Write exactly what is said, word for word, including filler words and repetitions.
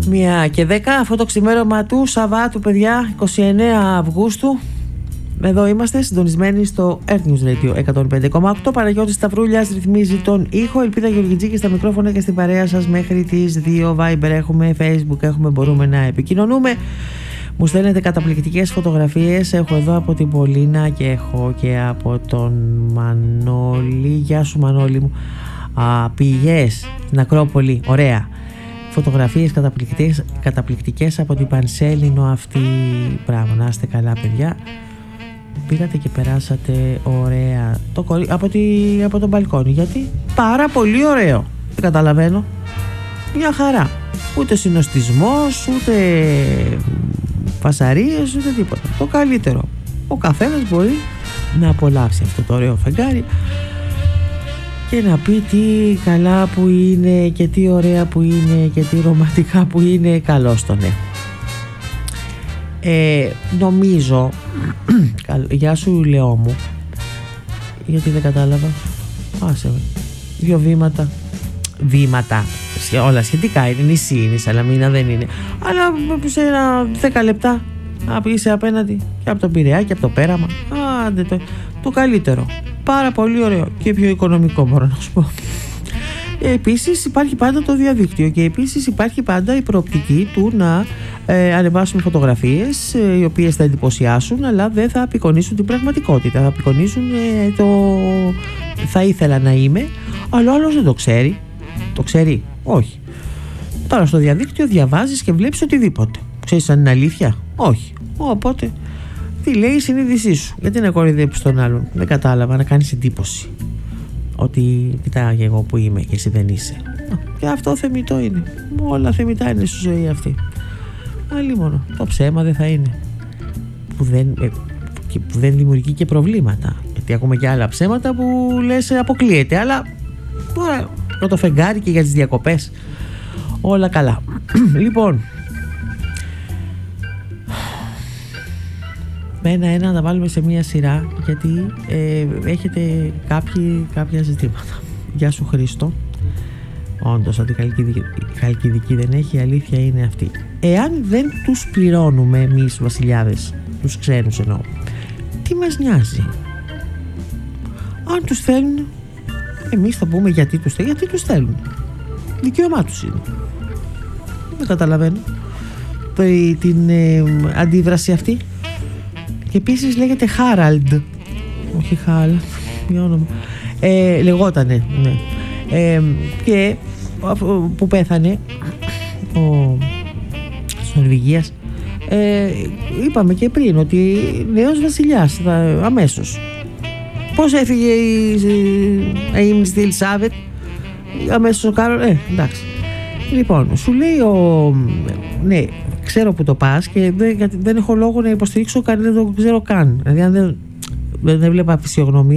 Μία και δέκα, αυτό το ξημέρωμα του Σαββάτου, παιδιά, είκοσι εννέα Αυγούστου. Εδώ είμαστε συντονισμένοι στο Earth News Radio εκατόν πέντε κόμμα οκτώ. Παναγιώτης Σταυρούλιας ρυθμίζει τον ήχο. Ελπίδα Γεωργιτζίκη στα μικρόφωνα και στην παρέα σας μέχρι τις δύο. Viber έχουμε, Facebook έχουμε, μπορούμε να επικοινωνούμε. Μου στέλνετε καταπληκτικές φωτογραφίες. Έχω εδώ από την Πολίνα και έχω και από τον Μανώλη. Γεια σου Μανώλη μου. Α, πηγές στην Ακρόπολη, ωραία. Φωτογραφίες καταπληκτικές, καταπληκτικές από την Πανσέλινο αυτή. Μπράβο, να είστε καλά παιδιά. Πήγατε και περάσατε ωραία το κορί... από, τη... από τον μπαλκόνι. Γιατί πάρα πολύ ωραίο. Δεν καταλαβαίνω. Μια χαρά. Ούτε συνοστισμός, ούτε φασαρίες, ούτε τίποτα. Το καλύτερο. Ο καθένας μπορεί να απολαύσει αυτό το ωραίο φεγγάρι και να πει τι καλά που είναι και τι ωραία που είναι και τι ρομαντικά που είναι. Καλώς το ναι. Ε, νομίζω γεια σου Λεό μου. Γιατί δεν κατάλαβα. Άσε με. Δύο βήματα. Βήματα όλα σχετικά είναι. Νησί είναι, Σαλαμίνα δεν είναι. Αλλά σε ένα δέκα λεπτά είσαι απέναντι και από τον Πειραιά και από το Πέραμα. Άντε το, το καλύτερο. Πάρα πολύ ωραίο και πιο οικονομικό μπορώ να σου πω. Επίσης υπάρχει πάντα το διαδίκτυο και επίσης υπάρχει πάντα η προοπτική του να ε, ανεβάσουμε φωτογραφίες ε, οι οποίες θα εντυπωσιάσουν αλλά δεν θα απεικονίσουν την πραγματικότητα. Θα απεικονίσουν ε, το θα ήθελα να είμαι, αλλά άλλος δεν το ξέρει. Το ξέρει? Όχι. Τώρα στο διαδίκτυο διαβάζεις και βλέπεις οτιδήποτε. Ξέρεις αν είναι αλήθεια? Όχι. Οπότε τι λέει η συνείδησή σου? Γιατί να κοροϊδέψεις τον άλλον? Δεν κατάλαβα. Να κάνεις εντύπωση ότι κοιτάγε εγώ που είμαι και εσύ δεν είσαι. Και αυτό θεμιτό είναι. Όλα θεμιτά είναι στη ζωή αυτή. Αλλή μόνο. Το ψέμα δεν θα είναι. Που δεν, ε, που δεν δημιουργεί και προβλήματα. Γιατί έχουμε και άλλα ψέματα που λες αποκλείεται. Αλλά τώρα για το φεγγάρι και για τις διακοπές όλα καλά. Λοιπόν, με ένα-ένα να τα βάλουμε σε μία σειρά γιατί ε, έχετε κάποιοι, κάποια ζητήματα. Γεια σου Χρήστο. Όντως ότι η Χαλκιδική δεν έχει, η αλήθεια είναι αυτή. Εάν δεν τους πληρώνουμε εμείς βασιλιάδες, τους ξένους εννοώ, τι μας νοιάζει? Αν τους θέλουν, εμείς θα πούμε γιατί τους θέλουν. Γιατί τους θέλουν. Δικαίωμά τους είναι. Δεν καταλαβαίνω την ε, αντίδραση αυτή. Και επίσης λέγεται Χάραλντ. Όχι Χάλαντ, για όνομα. Ε, λεγότανε, ναι. Ε, και που πέθανε ο της Νορβηγίας, ε, είπαμε και πριν ότι νέος βασιλιάς θα, αμέσως. Πώς έφυγε η Αίμνης στη Ελισάβετ, αμέσως ο Κάρολ, ε, εντάξει. Λοιπόν, σου λέει ο, ναι, ξέρω που το πας και δεν, δεν έχω λόγο να υποστηρίξω, δεν το ξέρω καν. Δηλαδή αν δεν, δεν έβλεπα φυσιογνωμία